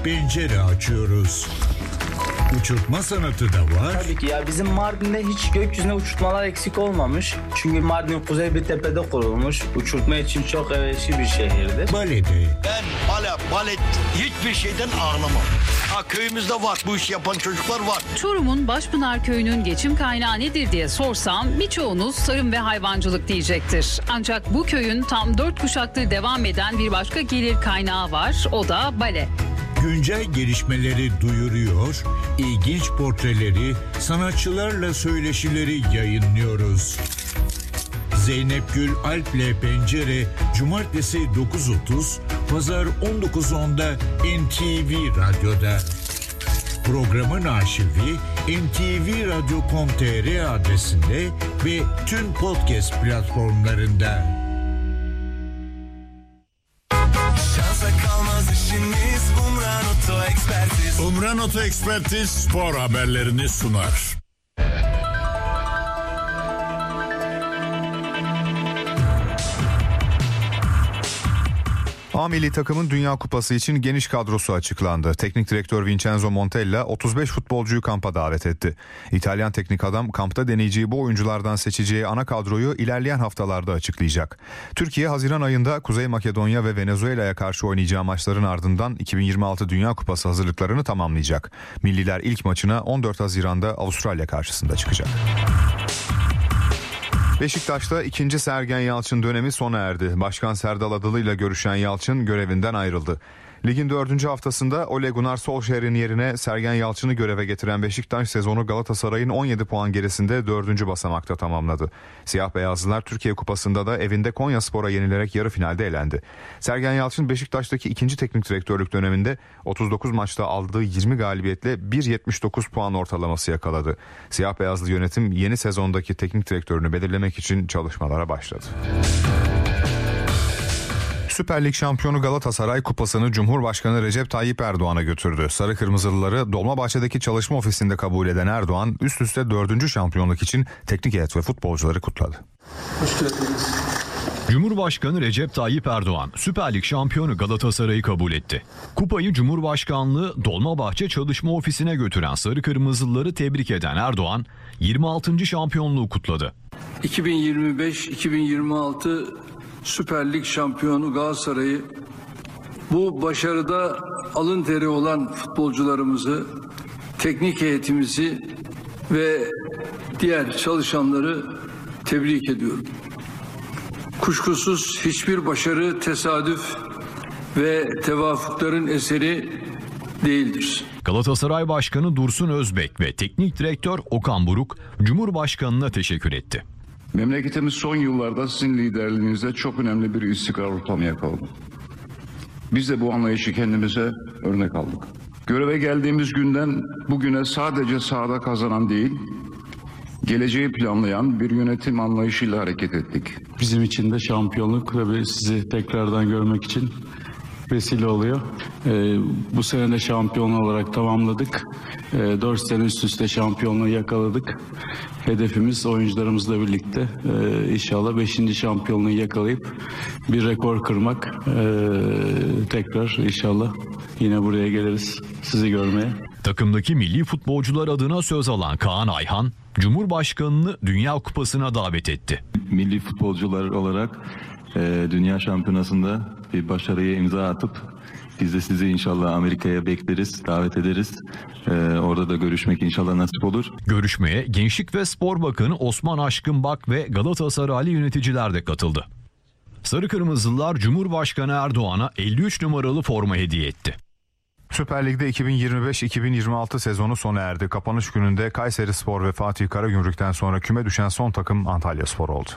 pencere açıyoruz. Uçurtma sanatı da var. Tabii ki ya, bizim Mardin'de hiç gökyüzüne uçurtmalar eksik olmamış. Çünkü Mardin kuzey bir tepede kurulmuş. Uçurtma için çok elverişli bir şehirdir. Balede. Ben balet hiçbir şeyden ağlamam. Köyümüzde var, bu işi yapan çocuklar var. Çorum'un Başpınar Köyü'nün geçim kaynağı nedir diye sorsam birçoğunuz tarım ve hayvancılık diyecektir. Ancak bu köyün tam 4 kuşaktır devam eden bir başka gelir kaynağı var, o da bale. Güncel gelişmeleri duyuruyor, ilginç portreleri, sanatçılarla söyleşileri yayınlıyoruz. Zeynep Gül Alp'le Pencere, Cumartesi 9.30, Pazar 19.10'da NTV Radyo'da. Programın arşivi ntvradio.com.tr adresinde ve tüm podcast platformlarında. Umran Oto Ekspertiz spor haberlerini sunar. A milli takımın Dünya Kupası için geniş kadrosu açıklandı. Teknik direktör Vincenzo Montella 35 futbolcuyu kampa davet etti. İtalyan teknik adam kampta deneyeceği bu oyunculardan seçeceği ana kadroyu ilerleyen haftalarda açıklayacak. Türkiye Haziran ayında Kuzey Makedonya ve Venezuela'ya karşı oynayacağı maçların ardından 2026 Dünya Kupası hazırlıklarını tamamlayacak. Milliler ilk maçına 14 Haziran'da Avustralya karşısında çıkacak. Beşiktaş'ta ikinci Sergen Yalçın dönemi sona erdi. Başkan Serdal Adalı ile görüşen Yalçın görevinden ayrıldı. Ligin 4. haftasında Ole Gunnar Solskjaer'in yerine Sergen Yalçın'ı göreve getiren Beşiktaş sezonu Galatasaray'ın 17 puan gerisinde 4. basamakta tamamladı. Siyah beyazlılar Türkiye Kupası'nda da evinde Konyaspor'a yenilerek yarı finalde elendi. Sergen Yalçın Beşiktaş'taki ikinci teknik direktörlük döneminde 39 maçta aldığı 20 galibiyetle 1.79 puan ortalaması yakaladı. Siyah beyazlı yönetim yeni sezondaki teknik direktörünü belirlemek için çalışmalara başladı. Süper Lig şampiyonu Galatasaray kupasını Cumhurbaşkanı Recep Tayyip Erdoğan'a götürdü. Sarı Kırmızılıları Dolmabahçe'deki çalışma ofisinde kabul eden Erdoğan üst üste 4. şampiyonluk için teknik heyet ve futbolcuları kutladı. Hoş geldiniz. Cumhurbaşkanı Recep Tayyip Erdoğan Süper Lig şampiyonu Galatasaray'ı kabul etti. Kupayı Cumhurbaşkanlığı Dolmabahçe Çalışma Ofisi'ne götüren Sarı Kırmızılıları tebrik eden Erdoğan 26. şampiyonluğu kutladı. 2025-2026 Süper Lig şampiyonu Galatasaray'ı, bu başarıda alın teri olan futbolcularımızı, teknik heyetimizi ve diğer çalışanları tebrik ediyorum. Kuşkusuz hiçbir başarı tesadüf ve tevafukların eseri değildir. Galatasaray Başkanı Dursun Özbek ve Teknik Direktör Okan Buruk Cumhurbaşkanı'na teşekkür etti. Memleketimiz son yıllarda sizin liderliğinizde çok önemli bir istikrar ortamı yakaladı. Biz de bu anlayışı kendimize örnek aldık. Göreve geldiğimiz günden bugüne sadece sahada kazanan değil, geleceği planlayan bir yönetim anlayışıyla hareket ettik. Bizim için de şampiyonluk ve sizi tekrardan görmek için vesile oluyor. Bu sene de şampiyon olarak tamamladık. 4 sene üst üste şampiyonluğu yakaladık. Hedefimiz oyuncularımızla birlikte inşallah 5. şampiyonluğu yakalayıp bir rekor kırmak. Tekrar inşallah yine buraya geliriz sizi görmeye. Takımdaki milli futbolcular adına söz alan Kaan Ayhan, Cumhurbaşkanı'nı Dünya Kupası'na davet etti. Milli futbolcular olarak Dünya Şampiyonası'nda bir başarıya imza atıp biz de sizi inşallah Amerika'ya bekleriz, davet ederiz. Orada da görüşmek inşallah nasip olur. Görüşmeye Gençlik ve Spor Bakanı Osman Aşkınbak ve Galatasaraylı yöneticiler de katıldı. Sarı Kırmızılılar Cumhurbaşkanı Erdoğan'a 53 numaralı forma hediye etti. Süper Lig'de 2025-2026 sezonu sona erdi. Kapanış gününde Kayserispor ve Fatih Karagümrük'ten sonra küme düşen son takım Antalyaspor oldu.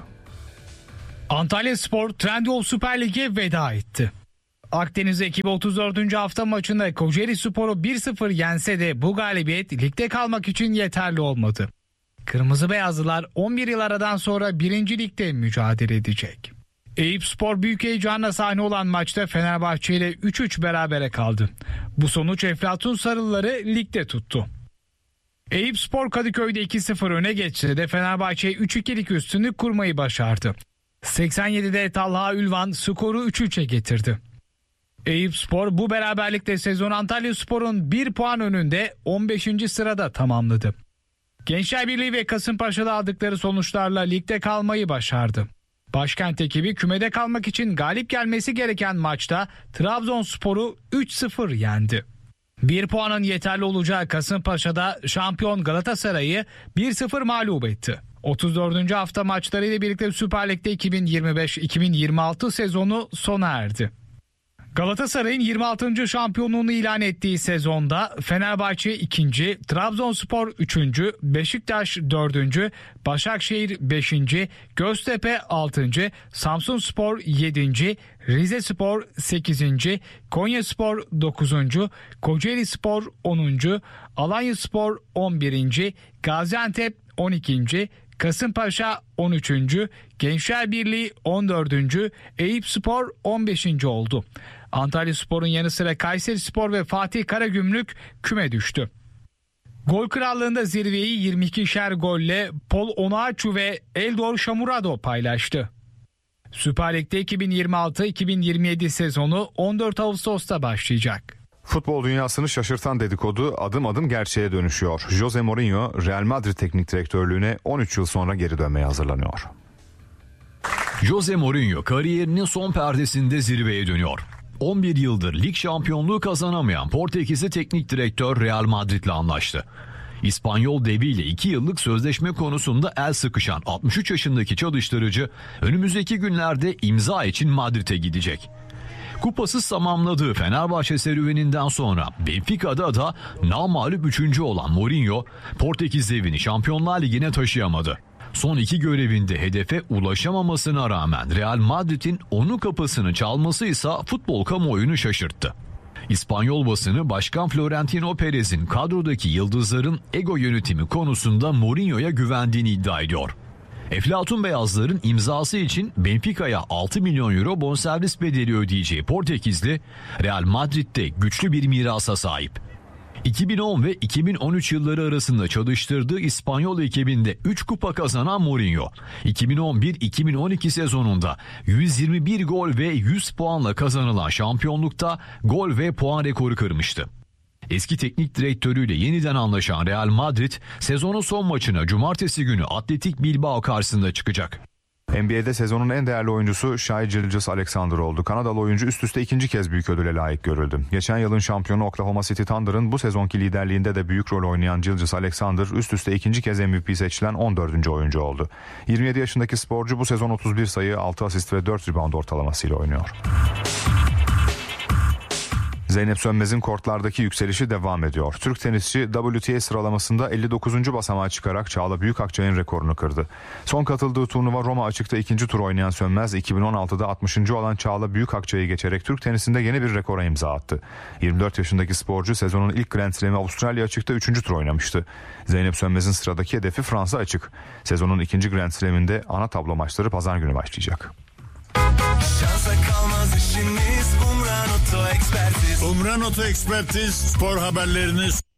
Antalyaspor Trendyol Süper Lig'e veda etti. Akdeniz ekibi 34. hafta maçında Kocaelispor'u 1-0 yense de bu galibiyet ligde kalmak için yeterli olmadı. Kırmızı Beyazlılar 11 yıl aradan sonra 1. Lig'de mücadele edecek. Eyüpspor büyük heyecanla sahne olan maçta Fenerbahçe ile 3-3 berabere kaldı. Bu sonuç Eflatun Sarılıları ligde tuttu. Eyüpspor Kadıköy'de 2-0 öne geçse de Fenerbahçe 3-2'lik üstünlük kurmayı başardı. 87'de Talha Ülvan skoru 3-3'e getirdi. Eyüpspor bu beraberlikle sezon Antalyaspor'un 1 puan önünde 15. sırada tamamladı. Gençler Birliği ve Kasımpaşa'da aldıkları sonuçlarla ligde kalmayı başardı. Başkent ekibi kümede kalmak için galip gelmesi gereken maçta Trabzonspor'u 3-0 yendi. 1 puanın yeterli olacağı Kasımpaşa'da şampiyon Galatasaray'ı 1-0 mağlup etti. 34. hafta maçlarıyla birlikte Süper Lig'de 2025-2026 sezonu sona erdi. Galatasaray'ın 26. şampiyonluğunu ilan ettiği sezonda Fenerbahçe 2. Trabzonspor 3. Beşiktaş 4. Başakşehir 5. Göztepe 6. Samsunspor 7. Rizespor 8. Konyaspor 9. Kocaelispor 10. Alanyaspor 11. Gaziantep 12. Kasımpaşa 13. Gençler Birliği 14. Eyüpspor 15. oldu. Antalyaspor'un yanı sıra Kayserispor ve Fatih Karagümrük küme düştü. Gol krallığında zirveyi 22'şer golle Paul Onuachu ve Eldor Şamurado paylaştı. Süper Lig'de 2026-2027 sezonu 14 Ağustos'ta başlayacak. Futbol dünyasını şaşırtan dedikodu adım adım gerçeğe dönüşüyor. Jose Mourinho, Real Madrid teknik direktörlüğüne 13 yıl sonra geri dönmeye hazırlanıyor. Jose Mourinho kariyerinin son perdesinde zirveye dönüyor. 11 yıldır lig şampiyonluğu kazanamayan Portekizli teknik direktör Real Madrid'le anlaştı. İspanyol deviyle 2 yıllık sözleşme konusunda el sıkışan 63 yaşındaki çalıştırıcı önümüzdeki günlerde imza için Madrid'e gidecek. Kupasız tamamladığı Fenerbahçe serüveninden sonra Benfica'da da namağlup 3. olan Mourinho, Portekiz devini Şampiyonlar Ligi'ne taşıyamadı. Son 2 görevinde hedefe ulaşamamasına rağmen Real Madrid'in onun kapısını çalması ise futbol kamuoyunu şaşırttı. İspanyol basını Başkan Florentino Perez'in kadrodaki yıldızların ego yönetimi konusunda Mourinho'ya güvendiğini iddia ediyor. Eflatun Beyazların imzası için Benfica'ya 6 milyon euro bonservis bedeli ödeyeceği Portekizli, Real Madrid'de güçlü bir mirasa sahip. 2010 ve 2013 yılları arasında çalıştırdığı İspanyol ekibinde 3 kupa kazanan Mourinho, 2011-2012 sezonunda 121 gol ve 100 puanla kazanılan şampiyonlukta gol ve puan rekoru kırmıştı. Eski teknik direktörüyle yeniden anlaşan Real Madrid, sezonun son maçına cumartesi günü Atletik Bilbao karşısında çıkacak. NBA'de sezonun en değerli oyuncusu Shai Gilgeous-Alexander oldu. Kanadalı oyuncu üst üste 2. kez büyük ödüle layık görüldü. Geçen yılın şampiyonu Oklahoma City Thunder'ın bu sezonki liderliğinde de büyük rol oynayan Gilgeous-Alexander üst üste 2. kez MVP seçilen 14. oyuncu oldu. 27 yaşındaki sporcu bu sezon 31 sayı, 6 asist ve 4 rebound ortalamasıyla oynuyor. Zeynep Sönmez'in kortlardaki yükselişi devam ediyor. Türk tenisçi WTA sıralamasında 59. basamağa çıkarak Çağla Büyükakçay'ın rekorunu kırdı. Son katıldığı turnuva Roma Açık'ta 2. tur oynayan Sönmez, 2016'da 60. olan Çağla Büyükakçay'ı geçerek Türk tenisinde yeni bir rekora imza attı. 24 yaşındaki sporcu sezonun ilk Grand Slam'i Avustralya Açık'ta 3. tur oynamıştı. Zeynep Sönmez'in sıradaki hedefi Fransa Açık. Sezonun 2. Grand Slam'inde ana tablo maçları pazar günü başlayacak. Şansa kalmaz işimiz Umran Oto Ekspertiz. Umran Oto Ekspertiz spor haberlerini